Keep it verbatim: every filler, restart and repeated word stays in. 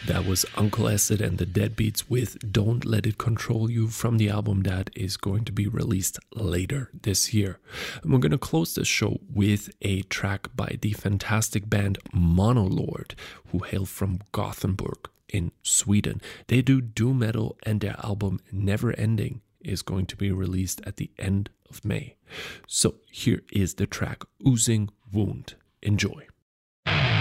That was Uncle Acid and the Deadbeats with Don't Let It Control You from the album that is going to be released later this year. And we're going to close this show with a track by the fantastic band Monolord, who hail from Gothenburg in Sweden. They do doom metal, and their album Never Ending is going to be released at the end of May. So here is the track Oozing Wound. Enjoy.